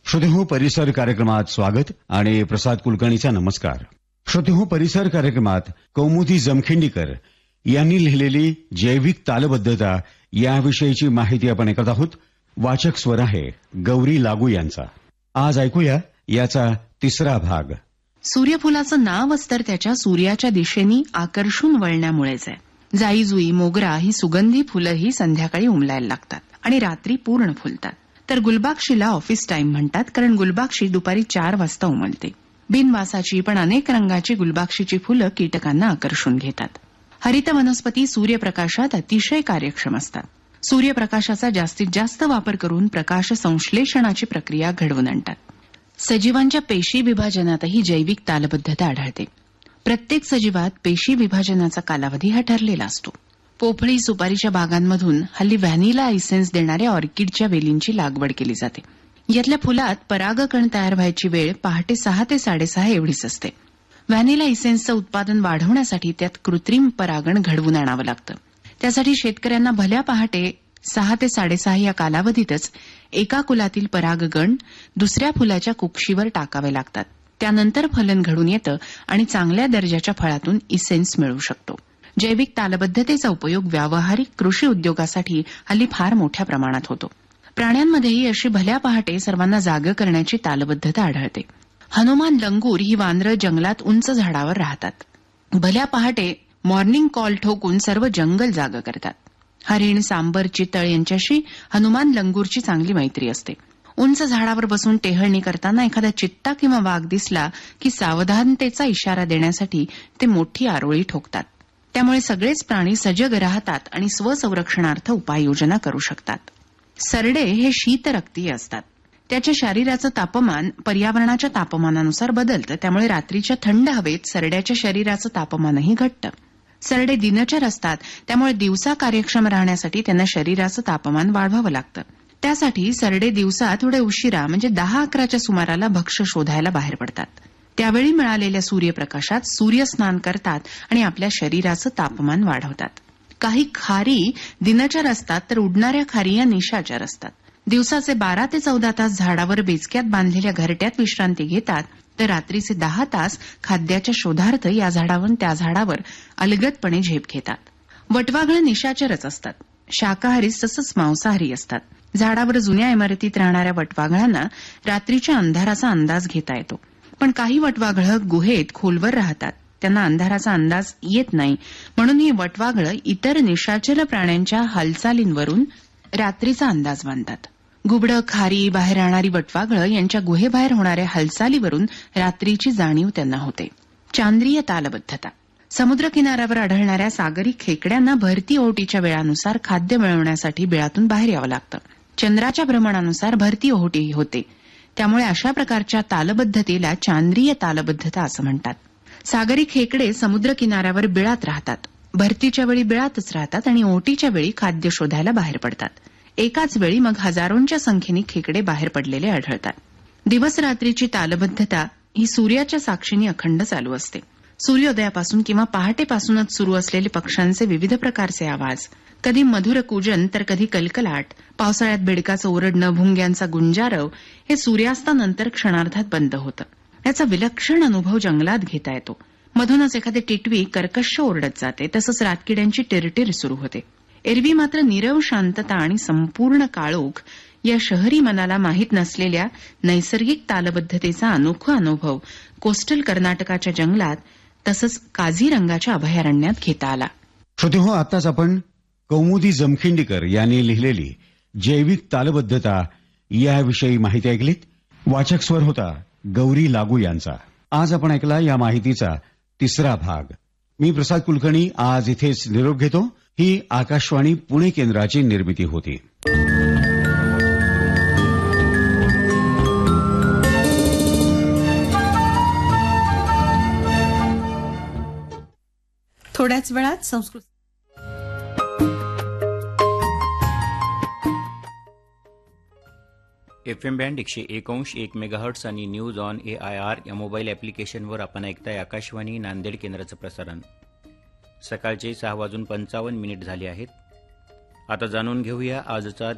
श्रोतेहो, परिसर कार्यक्रमात स्वागत आणि प्रसाद कुलकर्णीचा नमस्कार. श्रोतेहो, परिसर कार्यक्रमात कौमुदी जमखिंडीकर यांनी लिहिलेली जैविक तालबद्धता याविषयीची माहिती आपण ऐकत आहोत. वाचक स्वर आहे गौरी लागू यांचा. आज ऐकूया याचा तिसरा भाग. सूर्यफुलाचं नावच तर त्याच्या सूर्याच्या दिशेने आकर्षून वळण्यामुळेच आहे. जाईजुई, मोगरा ही सुगंधी फुलंही संध्याकाळी उमलायला लागतात आणि रात्री पूर्ण फुलतात. तर गुलबाक्षीला ऑफिस टाइम म्हणतात, कारण गुलबाक्षी दुपारी 4 वाजता उमलते. बिनवासाची पण अनेक रंगाची गुलबाक्षीची फुलं कीटकांना आकर्षून घेतात. हरित वनस्पती सूर्यप्रकाशात अतिशय कार्यक्षम असतात. सूर्यप्रकाशाचा जास्तीत जास्त वापर करून प्रकाश संश्लेषणाची प्रक्रिया घडवून आणतात. सजीवांच्या पेशी विभाजनातही जैविक तालबद्धता आढळते. प्रत्येक सजीवात पेशी विभाजनाचा कालावधी हा ठरलेला असतो. पोफळी, सुपारीच्या बागांमधून हल्ली व्हॅनिला इसेन्स देणाऱ्या ऑर्किडच्या वेलींची लागवड केली जाते. यातल्या फुलात परागकण तयार व्हायची वेळ पहाटे 6 ते 6:30 एवढीच असते. व्हॅनिला इसेन्सचं उत्पादन वाढवण्यासाठी त्यात कृत्रिम परागण घडवून आणावं लागतं. त्यासाठी शेतकऱ्यांना भल्या पहाटे 6 ते 6:30 या कालावधीतच एका कुलातील परागगण दुसऱ्या फुलाच्या कुक्षीवर टाकावे लागतात. त्यानंतर फलन घडून येतं आणि चांगल्या दर्जाच्या फळातून इसेन्स मिळू शकतो. जैविक तालबद्धतेचा उपयोग व्यावहारिक कृषी उद्योगासाठी हल्ली फार मोठ्या प्रमाणात होतो. प्राण्यांमध्येही अशी भल्या पहाटे सर्वांना जागं करण्याची तालबद्धता आढळते. हनुमान लंगूर ही वानरं जंगलात उंच झाडावर राहतात. भल्या पहाटे मॉर्निंग कॉल ठोकून सर्व जंगल जागं करतात. हरिण, सांबर, चितळ यांच्याशी हनुमान लंगूरची चांगली मैत्री असते. उंच झाडावर बसून टेहळणी करताना एखादा चित्ता किंवा वाघ दिसला की सावधानतेचा इशारा देण्यासाठी ते मोठी आरोळी ठोकतात. त्यामुळे सगळेच प्राणी सजग राहतात आणि स्वसंरक्षणार्थ उपाययोजना करू शकतात. सरडे हे शीतरक्तीय असतात. त्याच्या शरीराचं तापमान पर्यावरणाच्या तापमानानुसार बदलतं. त्यामुळे रात्रीच्या थंड हवेत सरड्याच्या शरीराचं तापमानही घटतं. सरडे दिनचर असतात. त्यामुळे दिवसा कार्यक्षम राहण्यासाठी त्यांना शरीराचं तापमान वाढवावं लागतं. त्यासाठी सरडे दिवसा थोडे उशिरा म्हणजे 10-11च्या सुमाराला भक्ष्य शोधायला बाहेर पडतात. त्यावेळी मिळालेल्या सूर्यप्रकाशात सूर्यस्नान करतात आणि आपल्या शरीराचं तापमान वाढवतात. काही खारी दिनचर असतात तर उडणाऱ्या खारी या निशाचर असतात. दिवसाचे 12 ते 14 तास झाडावर बेचक्यात बांधलेल्या घरट्यात विश्रांती घेतात, तर रात्रीचे 10 तास खाद्याच्या शोधार्थ या झाडावरून त्या झाडावर अलगदपणे झेप घेतात. वटवाघळं निशाचरच असतात. शाकाहारीच तसंच मांसाहारी असतात. झाडावर जुन्या इमारतीत राहणाऱ्या वटवाघळांना रात्रीच्या अंधाराचा अंदाज घेता येतो. पण काही वटवाघळं गुहेत खोलवर राहतात. त्यांना अंधाराचा अंदाज येत नाही, म्हणून ही वटवाघळं इतर निशाचर प्राण्यांच्या हालचालींवरून रात्रीचा अंदाज बांधतात. घुबडं, खारी, बाहेर राहणारी वटवाघळं यांच्या गुहेबाहेर होणाऱ्या हालचालीवरून रात्रीची जाणीव त्यांना होते. चांद्रीय तालबद्धता. समुद्रकिनाऱ्यावर आढळणाऱ्या सागरी खेकड्यांना भरती ओहोटीच्या वेळानुसार खाद्य मिळवण्यासाठी बिळातून बाहेर यावं लागतं. चंद्राच्या भ्रमणानुसार भरती ओहोटीही होते. त्यामुळे अशा प्रकारच्या तालबद्धतेला चांद्रीय तालबद्धता असं म्हणतात. सागरी खेकडे समुद्र किनाऱ्यावर बिळात राहतात. भरतीच्या वेळी बिळातच राहतात आणि ओहोटीच्या वेळी खाद्य शोधायला बाहेर पडतात. एकाच वेळी मग हजारोंच्या संख्येने खेकडे बाहेर पडलेले आढळतात. दिवस रात्रीची तालबद्धता ही सूर्याच्या साक्षीने अखंड चालू असते. सूर्योदयापासून किंवा पहाटेपासूनच सुरू असलेले पक्ष्यांचे विविध प्रकारचे आवाज, कधी मधुर कूजन तर कधी कलकलाट, पावसाळ्यात बेडकाचं ओरडणं, भुंग्यांचा गुंजारव हे सूर्यास्तानंतर क्षणार्धात बंद होतं. याचा विलक्षण अनुभव जंगलात घेता येतो. मधूनच एखादी टिटवी कर्कश ओरडत जाते. तसंच रातकिड्यांची टिरटिर सुरू होते. एरवी मात्र नीरव शांतता आणि संपूर्ण काळोख या शहरी मनाला माहीत नसलेल्या नैसर्गिक तालबद्धतेचा अनोखा अनुभव कोस्टल कर्नाटकाच्या जंगलात तसंच काझीरंगाच्या अभयारण्यात घेता आला. श्रोतेहो, आताच आपण कौमुदी जमखिंडीकर यांनी लिहिलेली जैविक तालबद्धता याविषयी माहिती ऐकलीत. वाचक स्वर होता गौरी लागू यांचा. आज आपण ऐकला या माहितीचा तिसरा भाग. मी प्रसाद कुलकर्णी आज इथेच निरोप घेतो. ही आकाशवाणी पुणे केंद्राची निर्मिती होती. थोड्याच वेळात संस्कृत FM बँड 101.1 मेगाहर्ट्स आणि न्यूज ऑन AIR या मोबाईल ॲप्लिकेशनवर आपण ऐकताय आकाशवाणी नांदेड केंद्राचं प्रसारण. सकाळचे 6:55 झाले आहेत. आता जाणून घेऊया आजचा